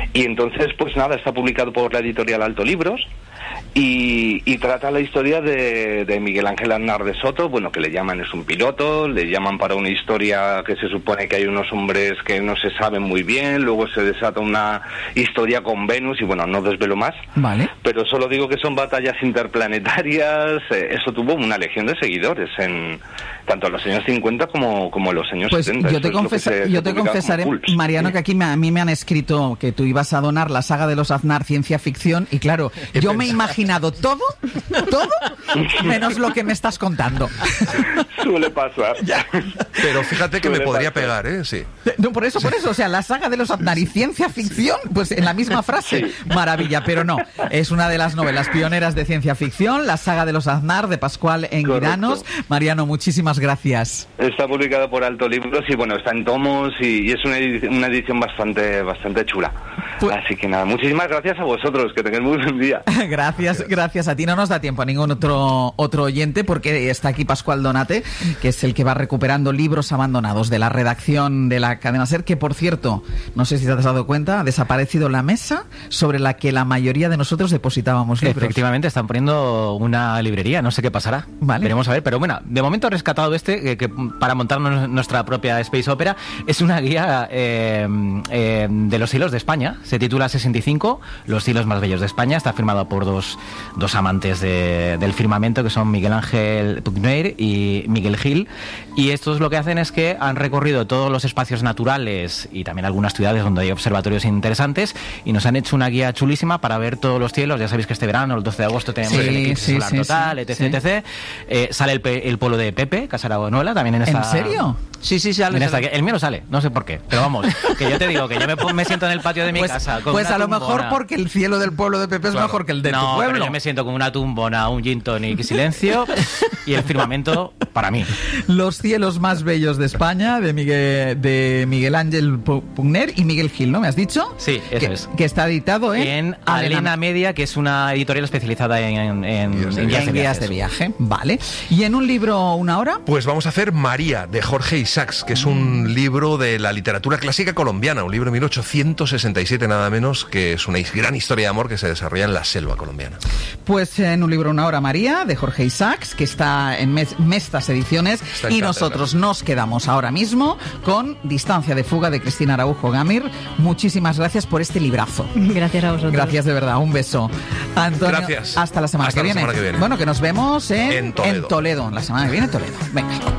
Y entonces, pues nada, está publicado por la editorial Alto Libros y trata la historia de Miguel Ángel Aznar de Soto, bueno, que le llaman es un piloto, le llaman para una historia que se supone que hay unos hombres que no se saben muy bien, luego se desata una historia con Venus y bueno, no desvelo más, vale, pero solo digo que son batallas interplanetarias, eso tuvo una legión de seguidores en tanto en los años 50 como en los años pues 70. Yo te confesaré, Mariano, que aquí a mí me han escrito que tú ibas a donar la saga de los Aznar ciencia ficción y claro, yo me he imaginado todo, menos lo que me estás contando. Suele pasar. Ya. Pero fíjate que me podría pegar, ¿eh? Sí. No, por eso, o sea, la saga de los Aznar y ciencia ficción, pues en la misma frase, sí. Maravilla, pero no, es una de las novelas pioneras de ciencia ficción, la saga de los Aznar de Pascual Enguiranos. Mariano, muchísimas gracias. Está publicada por Alto Libros y bueno, está en tomos y es una edición bastante chula. Pues, así que nada, muchísimas gracias a vosotros, que tengáis muy buen día. Gracias a ti. No nos da tiempo a ningún otro oyente porque está aquí Pascual Donate, que es el que va recuperando libros abandonados de la redacción de la cadena SER, que por cierto, no sé si te has dado cuenta, ha desaparecido la mesa sobre la que la mayoría de nosotros depositábamos libros. Efectivamente, están poniendo una librería, no sé qué pasará. Vale. Veremos a ver, pero bueno, de momento he rescatado que para montarnos nuestra propia Space Opera es una guía de los hilos de España. Se titula 65, los hilos más bellos de España. Está firmado por dos amantes del firmamento, que son Miguel Ángel Pugner y Miguel Gil. Y estos lo que hacen es que han recorrido todos los espacios naturales y también algunas ciudades donde hay observatorios interesantes y nos han hecho una guía chulísima para ver todos los cielos. Ya sabéis que este verano, el 12 de agosto, tenemos el eclipse solar total, etc. Sale el pueblo de Pepe Casaragonuela también en esta... ¿En serio? Sí, sale. El mío no sale, no sé por qué. Pero vamos, que yo te digo que yo me siento en el patio de mi casa con pues una a lo tumbona. Mejor porque el cielo del pueblo de Pepe es mejor que el de tu pueblo. Pero yo me siento con una tumbona, un gin tonic y silencio y el firmamento para mí. Los cielos más bellos de España, de Miguel Ángel Pugner y Miguel Gil, ¿no? ¿Me has dicho? Sí, eso es. Que está editado en Alena Media, que es una editorial especializada en guías de viaje. Vale. ¿Y en un libro una hora? Pues vamos a hacer María, de Jorge Isaacs, que es un libro de la literatura clásica colombiana, un libro de 1867 nada menos, que es una gran historia de amor que se desarrolla en la selva colombiana. Pues en un libro una hora, María, de Jorge Isaacs, que está en Mestas Ediciones, y nosotros nos quedamos ahora mismo con Distancia de fuga de Cristina Araujo Gamir. Muchísimas gracias por este librazo. Gracias a vosotros. Gracias de verdad, un beso. Antonio, gracias. Hasta la semana que viene. Bueno, que nos vemos en Toledo. La semana que viene en Toledo. Venga.